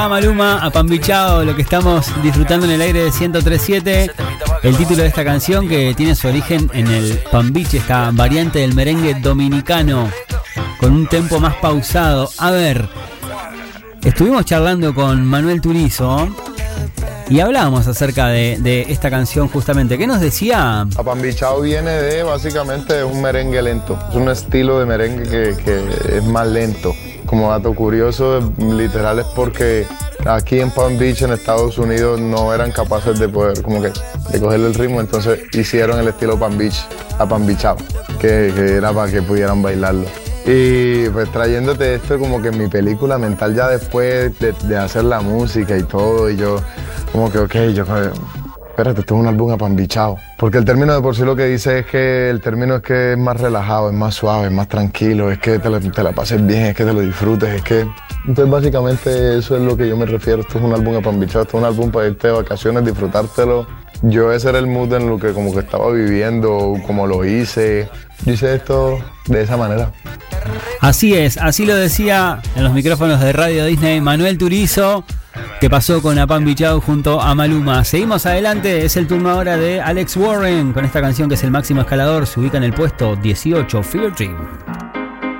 a Maluma, apambichao, lo que estamos disfrutando en el aire de 103.7. El título de esta canción que tiene su origen en el pambiche, esta variante del merengue dominicano, con un tempo más pausado. A ver, estuvimos charlando con Manuel Turizo y hablábamos acerca de esta canción justamente. ¿Qué nos decía? Apambichao viene de básicamente un merengue lento. Es un estilo de merengue que es más lento. Como dato curioso, literal es porque aquí en Palm Beach, en Estados Unidos, no eran capaces de poder, como que, de cogerle el ritmo, entonces hicieron el estilo Palm Beach, apambichao, que era para que pudieran bailarlo. Y pues trayéndote esto como que en mi película mental ya después de hacer la música y todo, y yo como que espérate, esto es un álbum apambichao. Porque el término de por sí lo que dice es que el término es que es más relajado, es más suave, es más tranquilo, es que te la pases bien, es que te lo disfrutes, es que... Entonces básicamente eso es lo que yo me refiero, esto es un álbum apambichao, esto es un álbum para irte de vacaciones, disfrutártelo. Yo ese era el mood en lo que como que estaba viviendo, como lo hice. Yo hice esto de esa manera. Así es, así lo decía en los micrófonos de Radio Disney Manuel Turizo, que pasó con Apambichao junto a Maluma. Seguimos adelante, es el turno ahora de Alex Warren con esta canción que es el máximo escalador, se ubica en el puesto 18, Fever Dream.